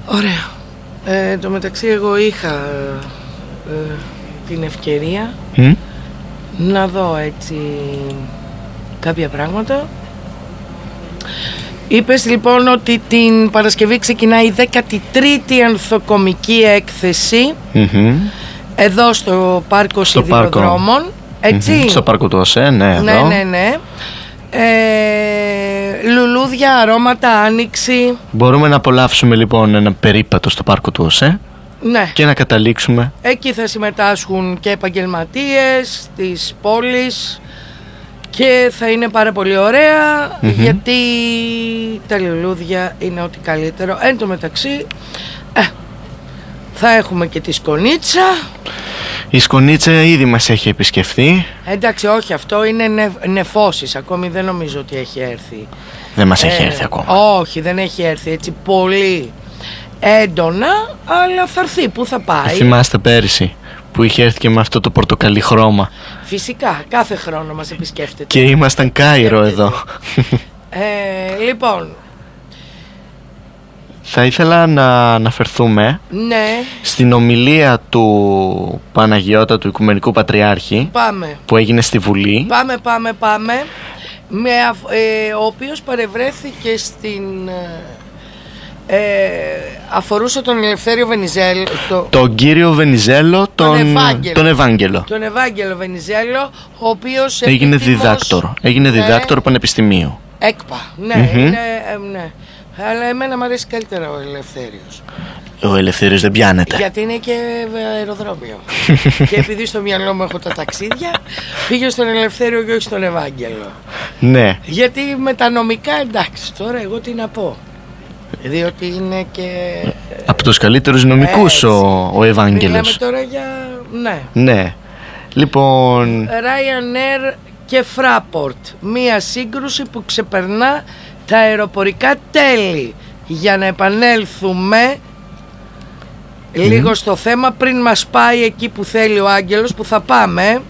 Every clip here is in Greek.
Ωραία. Εν τω μεταξύ εγώ είχα την ευκαιρία να δω έτσι κάποια πράγματα. Είπες λοιπόν ότι την Παρασκευή ξεκινάει η 13η ανθοκομική έκθεση εδώ στο πάρκο Σιδηροδρόμων, έτσι? Στο πάρκο του ΟΣΕ, ναι, εδώ. Ναι. Λουλούδια, αρώματα, άνοιξη. Μπορούμε να απολαύσουμε λοιπόν ένα περίπατο στο πάρκο του ΟΣΕ, ναι, και να καταλήξουμε. Εκεί θα συμμετάσχουν και επαγγελματίες της πόλης και θα είναι πάρα πολύ ωραία, γιατί τα λουλούδια είναι ό,τι καλύτερο. Εν τω μεταξύ θα έχουμε και τη σκονίτσα. Η σκονίτσα ήδη μας έχει επισκεφθεί. Εντάξει, όχι, αυτό είναι νεφώσεις. Ακόμη δεν νομίζω ότι έχει έρθει. Δεν μας έχει έρθει ακόμα. Όχι, δεν έχει έρθει έτσι πολύ έντονα, αλλά θα έρθει. Πού θα πάει? Θυμάστε πέρυσι που είχε έρθει και με αυτό το πορτοκαλί χρώμα? Φυσικά, κάθε χρόνο μας επισκέφτεται. Και ήμασταν Κάιρο εδώ. Λοιπόν, θα ήθελα να αναφερθούμε, ναι, στην ομιλία του Παναγιώτα, του Οικουμενικού Πατριάρχη. Πάμε. Που έγινε στη Βουλή. Πάμε. Ο οποίος παρευρέθηκε στην... αφορούσε τον Ελευθέριο Βενιζέλο, τον κύριο Βενιζέλο, τον Ευάγγελο. Τον Ευάγγελο Βενιζέλο, ο οποίος έγινε διδάκτορ. Έγινε διδάκτορ πανεπιστημίου. ΕΚΠΑ, ναι. Αλλά εμένα μου αρέσει καλύτερα ο Ελευθέριος. Ο Ελευθέριος δεν πιάνεται. Γιατί είναι και αεροδρόμιο. Και επειδή στο μυαλό μου έχω τα ταξίδια, πήγε στον Ελευθέριο και όχι στον Ευάγγελο. Ναι. Γιατί με τα νομικά, εντάξει, τώρα εγώ τι να πω. Διότι είναι και... από τους καλύτερους νομικούς ο Ευάγγελος. Μιλάμε τώρα για... Ναι. Λοιπόν... Ryanair και Fraport. Μία σύγκρουση που ξεπερνά τα αεροπορικά τέλη. Για να επανέλθουμε λίγο στο θέμα πριν μας πάει εκεί που θέλει ο Άγγελος, που θα πάμε.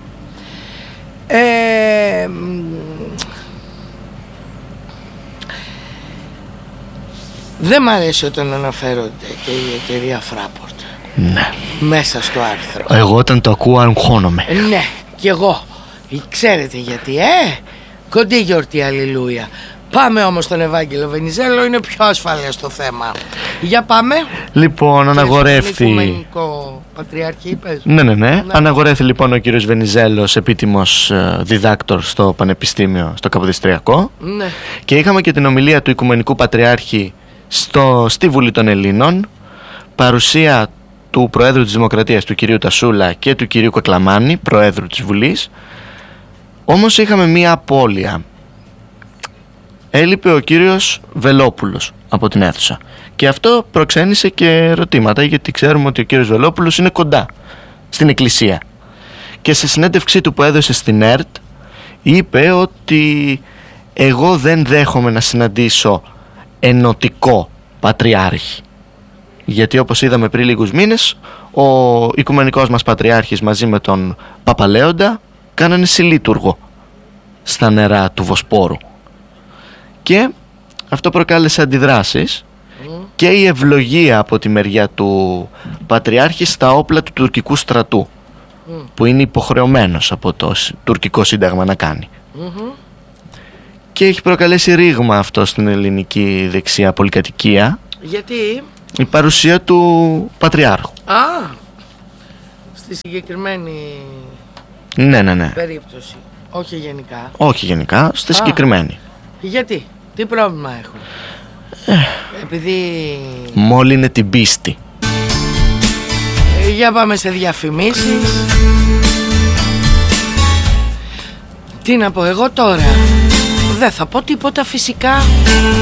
Δεν μ' αρέσει όταν αναφέρονται και η εταιρεία Fraport, ναι, μέσα στο άρθρο. Εγώ όταν το ακούω αγχώνομαι. Ναι, κι εγώ. Ξέρετε γιατί, κοντή γιορτή, αλληλούια. Πάμε όμως στον Ευάγγελο Βενιζέλο, είναι πιο ασφαλές το θέμα. Για πάμε. Λοιπόν, αναγορεύθη... Οικουμενικό Πατριάρχη είπες? Ναι. Αναγορεύθη λοιπόν ο κύριος Βενιζέλος, επίτιμος διδάκτορ στο Πανεπιστήμιο, στο Καποδιστριακό. Ναι. Και είχαμε και την ομιλία του Οικουμενικού Πατριάρχη στη Βουλή των Ελλήνων. Παρουσία του Προέδρου της Δημοκρατίας, του κυρίου Τασούλα, και του κυρίου Κοκλαμάνη, Προέδρου της Βουλής. Όμως είχαμε μία απώλεια. Έλειπε ο κύριος Βελόπουλος από την αίθουσα. Και αυτό προξένησε και ερωτήματα, γιατί ξέρουμε ότι ο κύριος Βελόπουλος είναι κοντά στην εκκλησία. Και σε συνέντευξή του που έδωσε στην ΕΡΤ είπε ότι εγώ δεν δέχομαι να συναντήσω ενωτικό πατριάρχη. Γιατί όπως είδαμε πριν λίγους μήνες, ο Οικουμενικός μας Πατριάρχης μαζί με τον Παπαλέοντα κάνανε συλλήτουργο στα νερά του Βοσπόρου. Και αυτό προκάλεσε αντιδράσεις και η ευλογία από τη μεριά του Πατριάρχη στα όπλα του τουρκικού στρατού, που είναι υποχρεωμένος από το τουρκικό σύνταγμα να κάνει. Και έχει προκαλέσει ρήγμα αυτό στην ελληνική δεξιά πολυκατοικία. Γιατί? Η παρουσία του Πατριάρχου. Στη συγκεκριμένη περίπτωση. Όχι γενικά. Όχι γενικά, στη συγκεκριμένη. Γιατί? Τι πρόβλημα έχουν? Επειδή... μόλυνε την πίστη. Για πάμε σε διαφημίσεις. Τι να πω εγώ τώρα? Δεν θα πω τίποτα φυσικά.